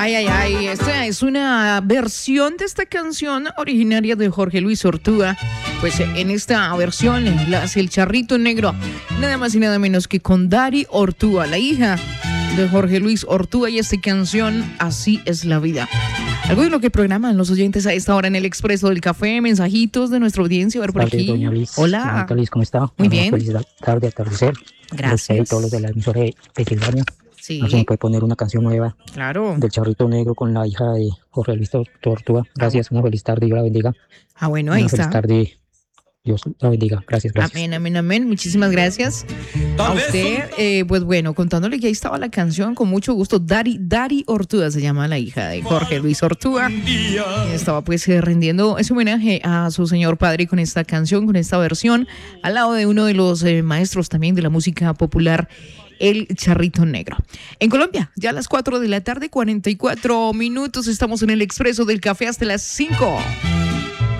Ay, ay, ay, esta es una versión de esta canción originaria de Jorge Luis Ortúa. Pues en esta versión la hace el Charrito Negro, nada más y nada menos que con Dari Ortúa, la hija de Jorge Luis Ortúa, y esta canción, Así es la vida. Algo de lo que programan los oyentes a esta hora en el Expreso del Café, mensajitos de nuestra audiencia, a ver por aquí. Doña Liz. Hola. Señorita Liz, ¿cómo está? Muy bien. Feliz tarde, atardecer. Gracias. Y todos los de la emisora de Pensilvania. Sí. No se me puede poner una canción nueva Claro. del Charrito Negro con la hija de Jorge Luis Ortúa. Gracias, una feliz tarde, Dios la bendiga. Ah, bueno, ahí una está. Feliz tarde, Dios la bendiga. Gracias, gracias. Amén, amén, amén. Muchísimas gracias a usted. Pues bueno, contándole que ahí estaba la canción, con mucho gusto. Dari Ortúa se llama la hija de Jorge Luis Ortúa. Y estaba pues rendiendo ese homenaje a su señor padre con esta canción, con esta versión, al lado de uno de los maestros también de la música popular, el Charrito Negro. En Colombia, ya a las 4 de la tarde, 44 minutos, estamos en el Expreso del Café hasta las 5.